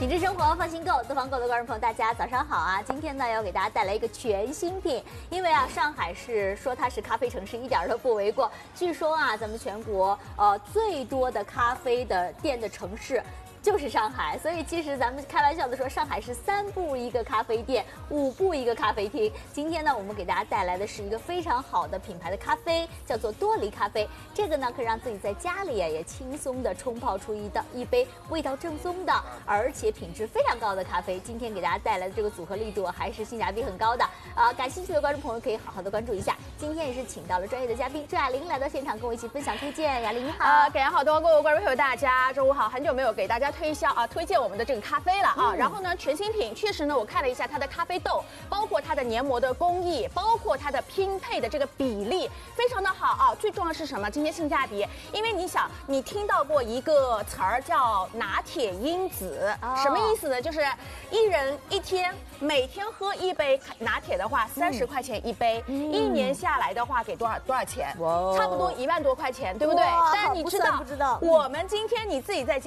品质生活，放心购，多方购的观众朋友，大家早上好啊！今天呢，要给大家带来一个全新品，因为啊，上海市说它是咖啡城市，一点都不为过。据说啊，咱们全国最多的咖啡的店的城市就是上海，所以其实咱们开玩笑的说，上海是3步一个咖啡店，5步一个咖啡厅。今天呢，我们给大家带来的是一个非常好的品牌的咖啡，叫做多黎咖啡。这个呢，可以让自己在家里也轻松的冲泡出一杯味道正宗的，而且品质非常高的咖啡。今天给大家带来的这个组合力度还是性价比很高的感兴趣的观众朋友可以好好的关注一下。今天也是请到了专业的嘉宾朱雅玲来到现场，跟我一起分享推荐。雅玲你好。 感谢好多各位观众朋友，大家中午好，很久没有给大家推荐我们的这个咖啡了啊。然后呢，全新品确实呢，我看了一下它的咖啡豆，包括它的研磨的工艺，包括它的拼配的这个比例，非常的好啊。最重要是什么？今天性价比，因为你想，你听到过一个词儿叫拿铁因子，什么意思呢？就是一人一天每天喝1杯拿铁的话，30块钱1杯，1年下来的话给多少钱？差不多1万多块钱，对不对？但是你知道，我们今天你自己在家